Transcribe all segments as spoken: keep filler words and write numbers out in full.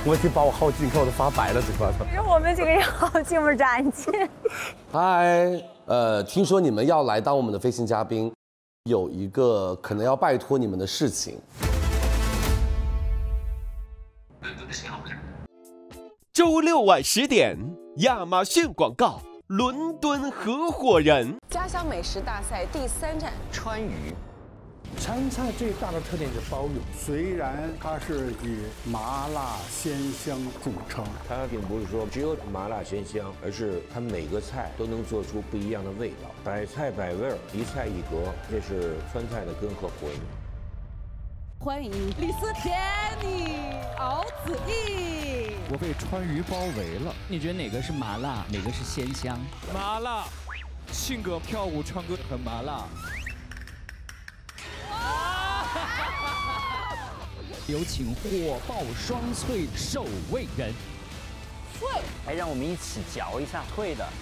我已经把我耗尽，看我都发白了，嘴巴都。 其实我们几个也好尽不沾劲。 嗨，呃，听说你们要来当我们的飞行嘉宾，有一个可能要拜托你们的事情。 周六晚十点，亚马逊广告，伦敦合伙人。 家乡美食大赛第三站， 川渝。 川菜最大的特点是包邮，虽然它是以麻辣鲜香著称， 它并不是说只有麻辣鲜香，而是它每个菜都能做出不一样的味道，百菜百味儿，一菜一格，这是川菜的根和魂。 欢迎李斯甜你敖子毅。 我被川渝包围了， 你觉得哪个是麻辣，哪个是鲜香？ 麻辣，性格、跳舞、唱歌很麻辣。 有请火爆双脆守卫人。 脆， 来让我们一起嚼一下脆的。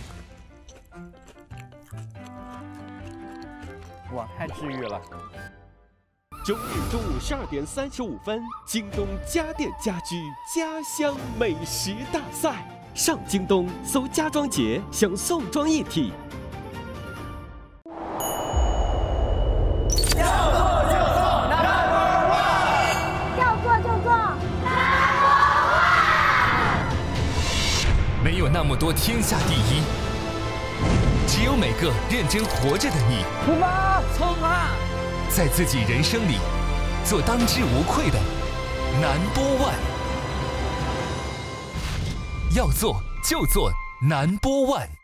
哇，太治愈了！ 周日中午十二点三十五分，京东家电家居家乡美食大赛，上京东搜家装节享送装一体。 没有那么多天下第一，只有每个认真活着的你。 出发，冲啊！ 在自己人生里，做当之无愧的number one。要做就做number one。